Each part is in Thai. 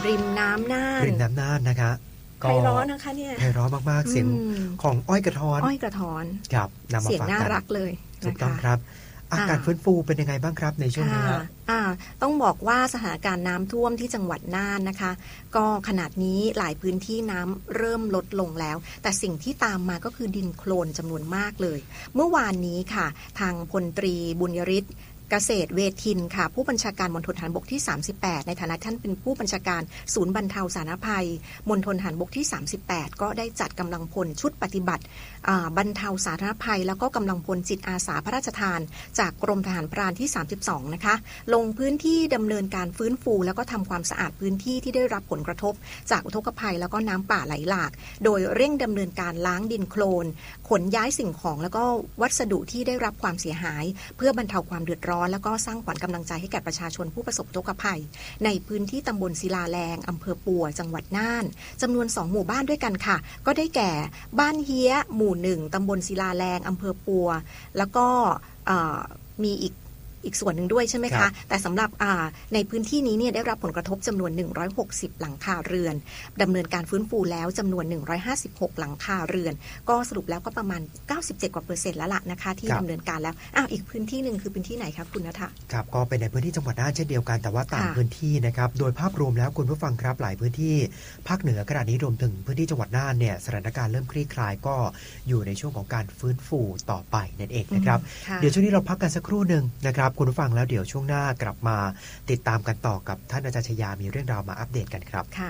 ริมน้ำน่านนะคะไพเราะนะคะเนี่ยไพเราะมากๆเสียงของอ้อยกระท้อนครับนำมาฝากกันเสียงน่ารักเลยถูกต้องครับอาการฟื้นฟูเป็นยังไงบ้างครับในช่วงนี้ต้องบอกว่าสถานการณ์น้ำท่วมที่จังหวัดน่านนะคะก็ขนาดนี้หลายพื้นที่น้ำเริ่มลดลงแล้วแต่สิ่งที่ตามมาก็คือดินโคลนจำนวนมากเลยเมื่อวานนี้ค่ะทางพลตรีบุญยฤทธิ์เกษตรเวทินค่ะผู้บัญชาการมณฑลทหารบกที่38ในฐานะท่านเป็นผู้บัญชาการศูนย์บรรเทาสาธารณภัยมณฑลทหารบกที่38ก็ได้จัดกำลังพลชุดปฏิบัติบรรเทาสาธารณภัยแล้วก็กำลังพลจิตอาสาพระราชทานจากกรมทหารพรานที่32นะคะลงพื้นที่ดำเนินการฟื้นฟูแล้วก็ทำความสะอาดพื้นที่ที่ได้รับผลกระทบจากอุทกภัยแล้วก็น้ำป่าไหลหลากโดยเร่งดำเนินการล้างดินโคลนขนย้ายสิ่งของแล้วก็วัสดุที่ได้รับความเสียหายเพื่อบรรเทาความเดือดร้อนแล้วก็สร้างขวัญกำลังใจให้แก่ประชาชนผู้ประสบอุทกภัยในพื้นที่ตำบลศิลาแรงอำเภอปัวจังหวัดน่านจำนวน2หมู่บ้านด้วยกันค่ะก็ได้แก่บ้านเฮี้ยหมู่1ตำบลศิลาแรงอำเภอปัวแล้วก็มีอีกส่วนหนึ่งด้วยใช่ไหมคะแต่สำหรับในพื้นที่นี้เนี่ยได้รับผลกระทบจำนวน160หลังคาเรือนดำเนินการฟื้นฟูแล้วจำนวน156หลังคาเรือนก็สรุปแล้วก็ประมาณ 97% แล้วล่ะนะคะที่ดำเนินการแล้วอีกพื้นที่นึงคือพื้นที่ไหนครับคุณณัฐครับก็เป็นในพื้นที่จังหวัดน่านเช่นเดียวกันแต่ว่าต่างพื้นที่นะครับโดยภาพรวมแล้วคุณผู้ฟังครับหลายพื้นที่ภาคเหนือขณะนี้รวมถึงพื้นที่จังหวัดน่านเนี่ยสถานการณ์เริ่มคลี่คลายก็อยู่ในช่วงของการฟื้นฟูต่อไปนั่นเองนะครับเดี๋ยวช่วงนี้เราพักกันสักครู่นึงนะครับคุณผู้ฟังแล้วเดี๋ยวช่วงหน้ากลับมาติดตามกันต่อกับท่านอาจารย์ชยามีเรื่องราวมาอัปเดตกันครับค่ะ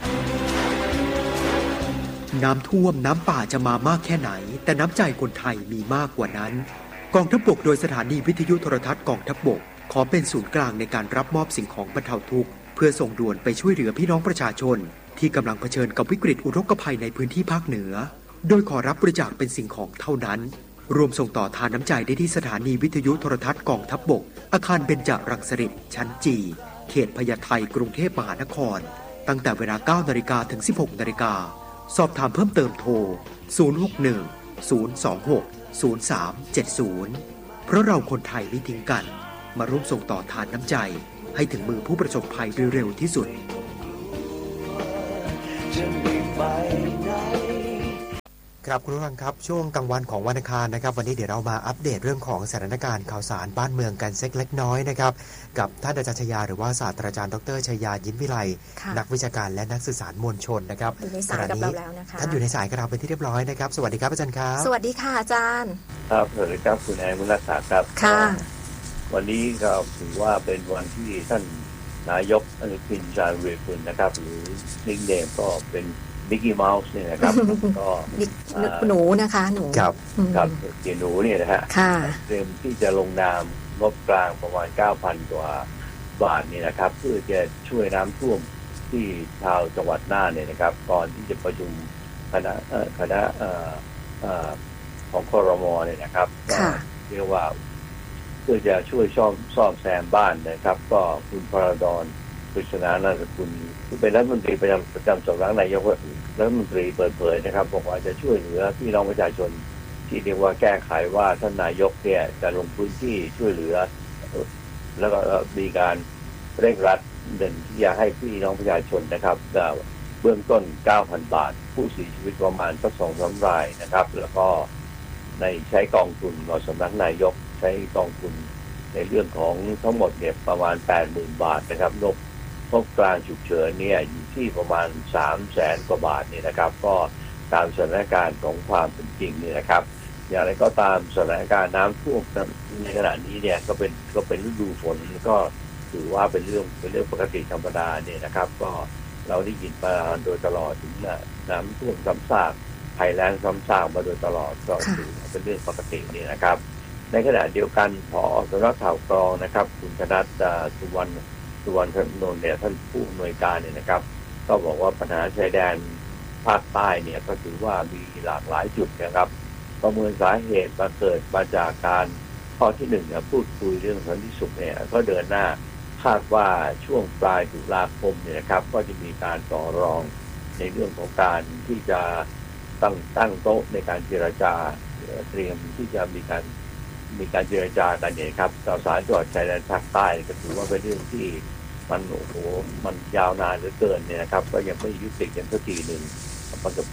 น้ำท่วมน้ำป่าจะมามากแค่ไหนแต่น้ำใจคนไทยมีมากกว่านั้นกองทัพบกโดยสถานีวิทยุโทรทัศน์กองทัพบกขอเป็นศูนย์กลางในการรับมอบสิ่งของบรรเทาทุกข์เพื่อส่งด่วนไปช่วยเหลือพี่น้องประชาชนที่กำลังเผชิญกับวิกฤตอุทกภัยในพื้นที่ภาคเหนือโดยขอรับบริจาคเป็นสิ่งของเท่านั้นรวมส่งต่อทานน้ำใจได้ที่สถานีวิทยุโทรทัศน์กองทัพบกอาคารเบญจรังสฤษฎ์ชั้นจีเขตพญาไทกรุงเทพมหานครตั้งแต่เวลา 9 นาฬิกาถึง 16 นาฬิกาสอบถามเพิ่มเติมโทร 061-026-0370 เพราะเราคนไทยไม่ทิ้งกันมาร่วมส่งต่อทานน้ำใจให้ถึงมือผู้ประสบภัยโดยเร็วที่สุดครับคุณผู้ฟังครับช่วงกลางวันของวันอังคารนะครับวันนี้เดี๋ยวเรามาอัปเดตเรื่องของสถานการณ์ข่าวสารบ้านเมืองกันสักเล็กน้อยนะครับกับท่านอาจารย์ชยาหรือว่าศาสตราจารย์ดรชยายิ้มวิไลนักวิชาการและนักสื่อสารมวลชนนะครับอยู่ในสายกับเราแล้วนะคะท่านอยู่ในสายกับเราเป็นที่เรียบร้อยนะครับสวัสดีครับอาจารย์ครับสวัสดีค่ะอาจารย์ครับสวัสดีครับคุณนายมุนัสสาครับค่ะวันนี้ก็ถือว่าเป็นวันที่ท่านนายกอนุทินชาญวีรกูลนะครับหรือนิกเนมก็เป็นมิกกี้เมาส์เนี่ยนะครับก็หนูนะคะหนูครับเจหนูเนี่ยนะฮะเตรียมที่จะลงนามงบกลางประมาณ 9,000 กว่าบาทนี่นะครับเพื่อจะช่วยน้ำท่วมที่ชาวจังหวัดน่านเนี่ยนะครับก่อนที่จะประชุมคณะของครม.เนี่ยนะครับก็เรียกว่าเพื่อจะช่วยซ่อมแซมบ้านนะครับก็คุณพรดรปริศนานาสกุลที่เป็นรัฐมนตรีประจำสำนักนายกรัฐมนตรีเปิดเผยนะครับบอกว่าจะช่วยเหลือพี่น้องประชาชนที่เรียกว่าแก้ไขว่าท่านนายกเนี่ยจะลงพื้นที่ช่วยเหลือแล้วก็มีการเร่งรัดเดินที่จะให้พี่น้องประชาชนนะครับเบื้องต้น 9,000 บาทผู้เสียชีวิตประมาณสัก 2-3 รายนะครับแล้วก็ในใช้กองทุนของสำนักนายกใช้กองทุนในเรื่องของทั้งหมดเนี่ยประมาณ 80,000 บาทนะครับงบกลางฉุกเฉินเนี่ยอยู่ที่ประมาณ 300,000 กว่าบาทนี่นะครับก็ตามสถานการณ์ของความเป็นจริงนี่นะครับอย่างไรก็ตามสถานการณ์น้ำท่วมในขณะนี้เนี่ยก็เป็นฤดูฝนก็ถือว่าเป็นเรื่องปกติธรรมดาเนี่ยนะครับก็เราได้ยินมาโดยตลอดถึงน้ำท่วมซ้ำซากภัยแล้งซ้ำซากมาโดยตลอดก็ถือเป็นเรื่องปกตินี่นะครับในขณะเดียวกันผอ.สำนักข่าวกรองนะครับคุณธนัทสุวรรณนนท์เนี่ยท่านผู้อำนวยการเนี่ยนะครับก็บอกว่าปัญหาชายแดนภาคใต้เนี่ยก็ถือว่ามีหลากหลายจุดนะครับประเมินสาเหตุเกิดมาจากการข้อที่1เนี่ยพูดคุยเรื่องสันติสุขเนี่ยก็เดินหน้าคาดว่าช่วงปลายตุลาคมเนี่ยนะครับก็จะมีการต่อรองในเรื่องของการที่จะตั้งโต๊ะในการเจรจาเตรียมที่จะมีการเจรจากันเนี่ยครับต่อสารจังหวัดชายแดนภาคใต้ก็ถือว่าเป็นเรื่องที่มันโอ้โหมันยาวนานเหลือเกินเนี่ยนะครับก็ยังไม่ยุติกันสักทีหนึ่งมันก็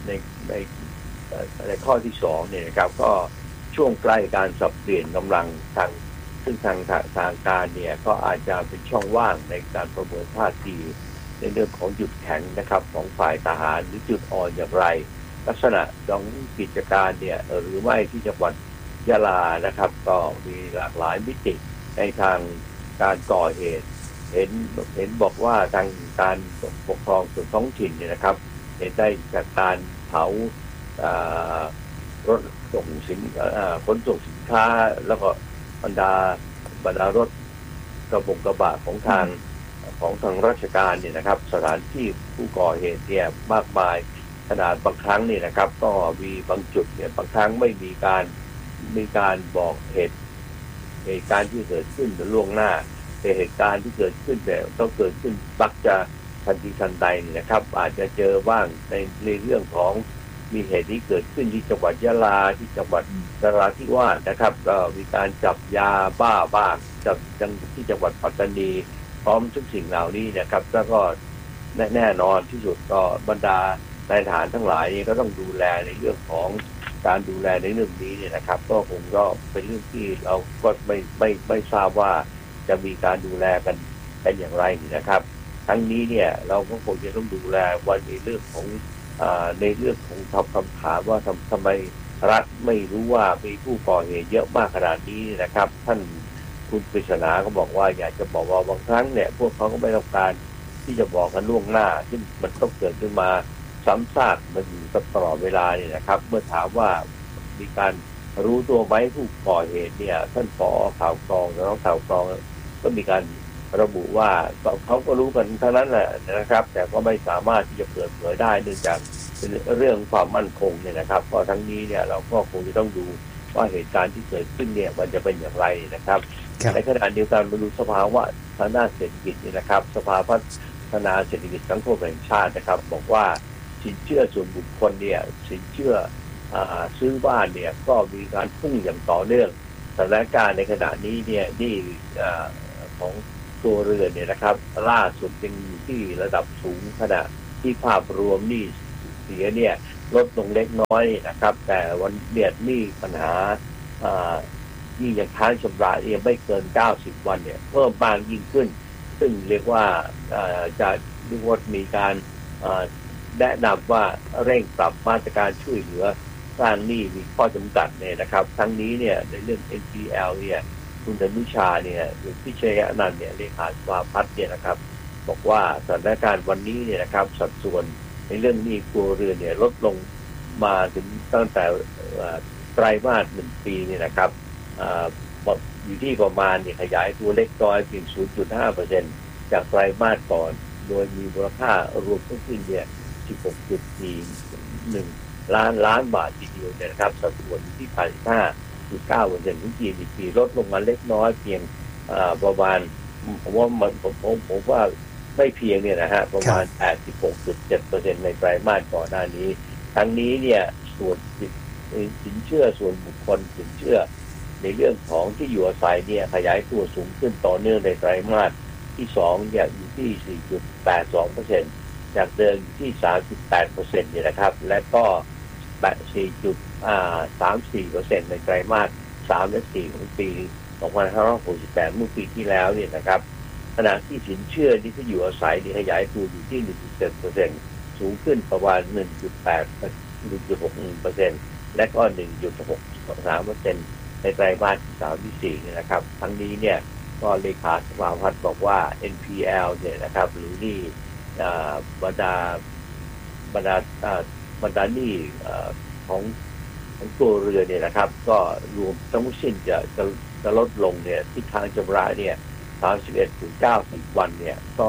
ในข้อที่สองเนี่ยนะครับก็ช่วงใกล้การสับเปลี่ยนกำลังซึ่งทางการเนี่ยก็อาจจะเป็นช่องว่างในการประเมินท่าทีในเรื่องของจุดแข็งนะครับของฝ่ายทหารหรือจุดอ่อนอย่างไรลักษณะของกิจการเนี่ยหรือไม่ที่จังหวัดยะลานะครับก็มีหลากหลายมิติในทางการก่อเหตุเห็นบอกว่าทางการปกครองส่วนท้องถิ่นเนี่ยนะครับเห็นได้จากการเผารถส่งขนส่งสินค้าแล้วก็บรรดารถกระบะของทางราชการเนี่ยนะครับสถานที่ผู้ก่อเหตุเนี่ยมากมายขนาดบางครั้งนี่นะครับก็มีบางจุดเนี่ยบางครั้งไม่มีการบอกเหตุการณ์ที่เกิดขึ้นล่วงหน้าแต่เหตุการณ์ที่เกิดขึ้นเนี่ยต้องเกิดขึ้นมักจะทันทีทันใดนะครับอาจจะเจอบ้างในเรื่องของมีเหตุที่เกิดขึ้นที่จังหวัดยะลาที่จังหวัดนราธิวาสนะครับก็มีการจับยาบ้าบ้างจับที่จังหวัดปัตตานีพร้อมทุกสิ่งเหล่านี้นะครับแล้วก็แน่นอนที่สุดก็บรรดานายทหารทั้งหลายนี่ก็ต้องดูแลในเรื่องของการดูแลในเรื่องนี้เนี่ยนะครับก็คงก็เป็นเรื่องที่เราก็ไม่ทราบว่าจะมีการดูแลกันเป็นอย่างไรนะครับทั้งนี้เนี่ยเราก็คงจะต้องดูแลวันในเรื่องของคำถามว่าทำไมรัฐไม่รู้ว่ามีผู้ก่อเหตุเยอะมากขนาดนี้นะครับท่านคุณปริศนาก็บอกว่าอยากจะบอกว่าบางครั้งเนี่ยพวกเขาก็ไม่ต้องการที่จะบอกกันล่วงหน้าซึ่งมันต้องเกิดขึ้นมาซ้ำซากมันอยู่ตลอดเวลาเนี่ยนะครับเมื่อถามว่ามีการรู้ตัวไหมผู้ก่อเหตุเนี่ยท่านผอ.ข่าวกรองแล้วข่าวกรองก็มีการระบุว่าเขาก็รู้กันทั้งนั้นแหละนะครับแต่ก็ไม่สามารถที่จะเปิดเผยได้เนื่องจากเป็นเรื่องความมั่นคงเนี่ยนะครับก็ทั้งนี้เนี่ยเราก็คงจะต้องดูว่าเหตุการณ์ที่เกิดขึ้นเนี่ยมันจะเป็นอย่างไรนะครับในขณะเดียวกันมาดูสภาวะทางด้านเศรษฐกิจนี่นะครับสภาพัฒนาเศรษฐกิจสังคมแห่งชาตินะครับบอกว่าสินเชื่อส่วนบุคคลเนี่ยสินเชื่อซื้อบ้านเนี่ยก็มีการพุ่งอย่างต่อเนื่องสถานการณ์ในขณะนี้เนี่ยนี่ของตัวเรือนเนี่ยนะครับล่าสุดยังอยู่ที่ระดับสูงขณะที่ภาพรวมหนี้เสียเนี่ยลดลงเล็กน้อยนะครับแต่วันเดียดหนี้ปัญหาที่ยังค้างชำระยังไม่เกิน90วันเนี่ยเพิ่มมากยิ่งขึ้นซึ่งเรียกว่าจะมีการแนะนำว่าเร่งปรับมาตรการช่วยเหลือสร้างหนี้มีข้อจำกัดเนี่ยนะครับทั้งนี้เนี่ยในเรื่อง NPL เนี่ยคุณอนุชาเนี่ยหรือพี่ชัยอนันต์เนี่ยเลขาสภาพัฒน์เนี่ยนะครับบอกว่าสถานการณ์วันนี้เนี่ยนะครับสัดส่วนในเรื่องหนี้ครัวเรือนเนี่ยลดลงมาถึงตั้งแต่ไตรมาส1ปีเนี่ยนะครับอยู่ที่ประมาณเนี่ยขยายตัวเล็กน้อยเพียง 0.5% จากไตรมาสก่อนโดยมีมูลค่ารวมทั้งสิ้นเนี่ย 16.41 ล้านบาททีเดียวเนี่ยนะครับสัดส่วนที่ 85.9% ของ GDP ลดลงมาเล็กน้อยเพียงประมาณผมว่าไม่เพียงเนี่ยนะฮะประมาณ 86.7% ในไตรมาสก่อนหน้านี้ทั้งนี้เนี่ยส่วนสินเชื่อส่วนบุคคลสินเชื่อในเรื่องของที่อยู่อาศัยเนี่ยขยายตัวสูงขึ้นต่อเนื่องในไตรมาสที่2เนี่ยอยู่ที่ 4.82% จากเดิมอยู่ที่ 3.8% เนี่ยนะครับและก็4.34% ในไตรมาส3และ4ของปี2568เมื่อปีที่แล้วเนี่ยนะครับขณะที่สินเชื่อที่อยู่อาศัยขยายตัวอยู่ที่ 1.7% สูงขึ้นประมาณ 1.61% และก็ 1.63% ในไตรมาสที่3ที่4เนี่ยนะครับทั้งนี้เนี่ยก็เลขาสภาพัฒน์บอกว่า NPL เนี่ยนะครับหรือนี่บรรดาหนี้ของตัวเรือเนี่ยนะครับก็รวมทั้งสิ้นจะลดลงเนี่ยที่ทางชำระเนี่ย 31.90 วันเนี่ยก็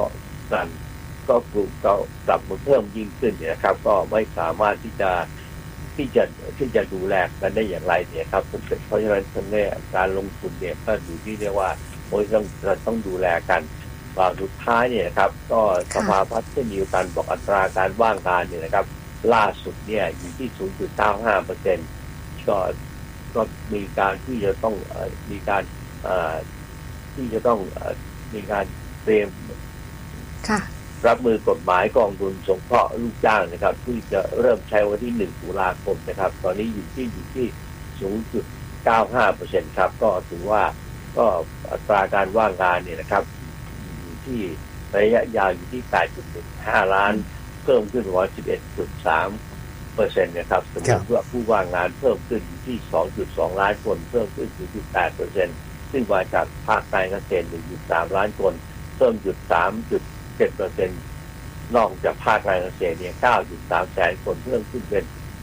กลับมาเพิ่มยิ่งขึ้นเนี่ยนะครับก็ไม่สามารถที่จะดูแลกันได้อย่างไรเนี่ยครับเพราะฉะนั้นการลงทุนเนี่ยก็อยู่ที่เรียกว่าต้องดูแลกันสุดท้ายเนี่ยครับก็สภาพัฒน์ได้มีการบอกอัตราการว่างงานเนี่ยนะครับล่าสุดเนี่ยอยู่ที่ 0.95% ก็มีการที่จะต้องมีการเตรียมรับมือกฎหมายกองทุนสงเคราะห์ลูกจ้างนะครับที่จะเริ่มใช้วันที่1 ตุลาคมนะครับตอนนี้อยู่ที่ 0.95% ครับก็ถือว่าก็อัตราการว่างงานเนี่ยนะครับอยู่ที่ระยะยาวอยู่ที่ 8.15 ล้านเพิ่มขึ้น11.3%นะครับสมมติว่าผู้ว่างงานเพิ่มขึ้นอยู่ที่ 2.2 ล้านคนเพิ่มขึ้น 0.8%ซึ่งมาจากภาคการเกษตร 1.3 ล้านคนเพิ่ม 3.7%นอกจากภาคการเกษตรเนี่ย 9.3 แสนคนเพิ่มขึ้นเป็น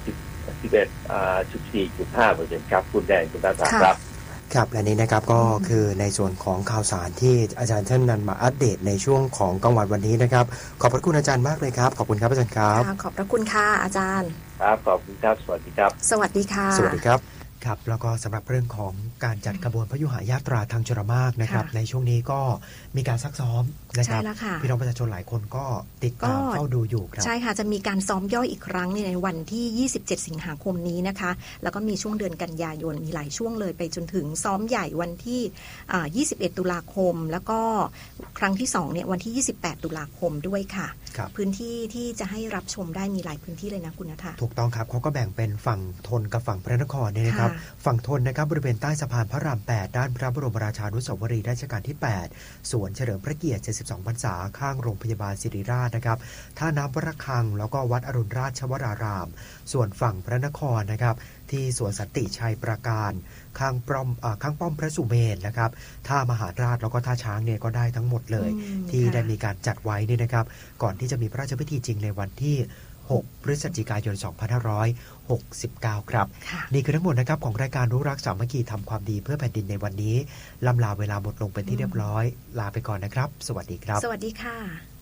14.5% ครับคุณแดงคุณตาตาครับครับและนี้นะครับก็คือในส่วนของข่าวสารที่อาจารย์ท่านนำมาอัปเดตในช่วงของกลางวันวันนี้นะครับขอบพระคุณอาจารย์มากเลยครับขอบคุณครับอาจารย์ครับขอบพระคุณค่ะอาจารย์ครับขอบคุณครับสวัสดีครับสวัสดีค่ะสวัสดีครับครับแล้วก็สำหรับเรื่องของการจัดขบวนพยุหายาตราทางชลมารนะครับในช่วงนี้ก็มีการซักซ้อมนะครับพี่น้องประชาชนหลายคนก็ติดตามเฝ้าดูอยู่ครับใช่ค่ะจะมีการซ้อมย่อยอีกครั้งในวันที่27สิงหาคมนี้นะคะแล้วก็มีช่วงเดือนกันยายนมีหลายช่วงเลยไปจนถึงซ้อมใหญ่วันที่21ตุลาคมแล้วก็ครั้งที่2เนี่ยวันที่28ตุลาคมด้วยค่ะพื้นที่ที่จะให้รับชมได้มีหลายพื้นที่เลยนะคุณณัฐถูกต้องครับเขาก็แบ่งเป็นฝั่งธนกับฝั่งพระนครเนี่ยนะครับฝั่งธนนะครับบริเวณใต้สะพานพระราม 8ด้านพระบรมราชานุสาวรีย์รัชกาลที่8สวนเฉลิมพระเกียรติ72พรรษาข้างโรงพยาบาลศิริราชนะครับท่าน้ำวรคังแล้วก็วัดอรุณราชวรารามส่วนฝั่งพระนครนะครับที่สวนสันติชัยปราการข้างป้อมพระสุเมรุนะครับท่ามหาราชแล้วก็ท่าช้างเนี่ยก็ได้ทั้งหมดเลยที่ได้มีการจัดไว้นี่นะครับก่อนที่จะมีพระราชพิธีจริงในวันที่6 พฤศจิกายน 2569 ครับนี่คือทั้งหมดนะครับของรายการรู้รักสามัคคีทำความดีเพื่อแผ่นดินในวันนี้ลำลาเวลาหมดลงเป็นที่เรียบร้อยลาไปก่อนนะครับสวัสดีครับสวัสดีค่ะ